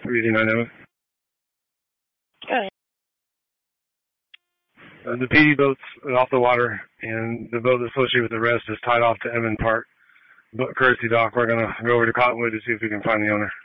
389 Go ahead. The PD boat's off the water, and the boat associated with the rest is tied off to Emmons Park. Courtesy dock, we're going to go over to Cottonwood to see if we can find the owner.